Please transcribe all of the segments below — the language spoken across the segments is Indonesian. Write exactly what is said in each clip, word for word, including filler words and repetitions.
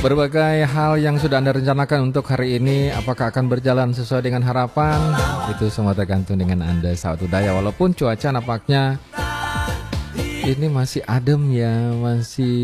Berbagai hal yang sudah Anda rencanakan untuk hari ini, apakah akan berjalan sesuai dengan harapan? Itu semua tergantung dengan Anda, sahabat budaya. Walaupun cuaca nampaknya ini masih adem ya, masih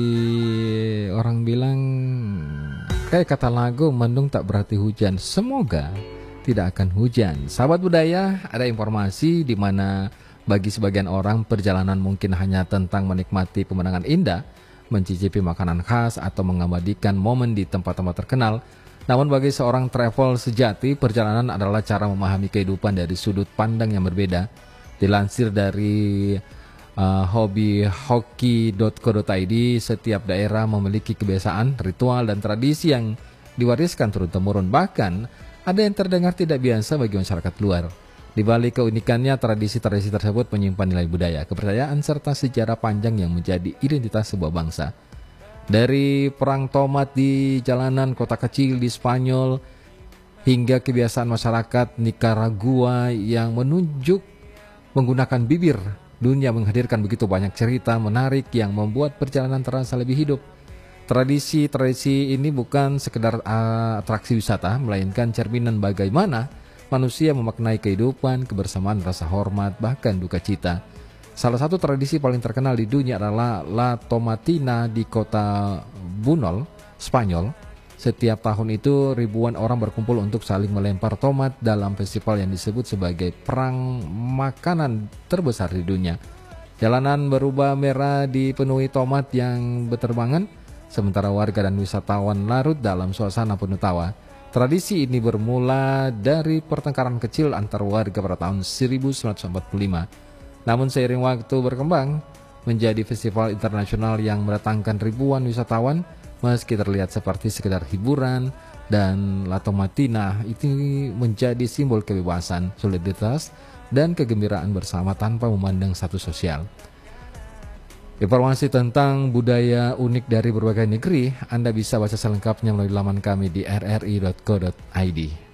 orang bilang kayak kata lagu, mendung tak berarti hujan. Semoga tidak akan hujan. Sahabat budaya, ada informasi di mana bagi sebagian orang perjalanan mungkin hanya tentang menikmati pemandangan indah, mencicipi makanan khas, atau mengabadikan momen di tempat-tempat terkenal. Namun bagi seorang travel sejati, perjalanan adalah cara memahami kehidupan dari sudut pandang yang berbeda. Dilansir dari uh, hobby hoki dot co dot i d, setiap daerah memiliki kebiasaan, ritual, dan tradisi yang diwariskan turun-temurun. Bahkan ada yang terdengar tidak biasa bagi masyarakat luar. Di balik keunikannya, tradisi-tradisi tersebut menyimpan nilai budaya, kepercayaan, serta sejarah panjang yang menjadi identitas sebuah bangsa. Dari perang tomat di jalanan kota kecil di Spanyol, hingga kebiasaan masyarakat Nicaragua yang menunjuk menggunakan bibir, dunia menghadirkan begitu banyak cerita menarik yang membuat perjalanan terasa lebih hidup. Tradisi-tradisi ini bukan sekedar uh, atraksi wisata, melainkan cerminan bagaimana manusia memaknai kehidupan, kebersamaan, rasa hormat, bahkan duka cita. Salah satu tradisi paling terkenal di dunia adalah La Tomatina di kota Bunol, Spanyol. Setiap tahun itu ribuan orang berkumpul untuk saling melempar tomat dalam festival yang disebut sebagai perang makanan terbesar di dunia. Jalanan berubah merah dipenuhi tomat yang berterbangan, sementara warga dan wisatawan larut dalam suasana penuh tawa. Tradisi ini bermula dari pertengkaran kecil antar warga pada tahun seribu sembilan ratus empat puluh lima. Namun seiring waktu berkembang menjadi festival internasional yang mendatangkan ribuan wisatawan, meski terlihat seperti sekedar hiburan, dan La Tomatina itu menjadi simbol kebebasan, soliditas, dan kegembiraan bersama tanpa memandang status sosial. Informasi tentang budaya unik dari berbagai negeri Anda bisa baca selengkapnya melalui laman kami di r r i dot co dot i d.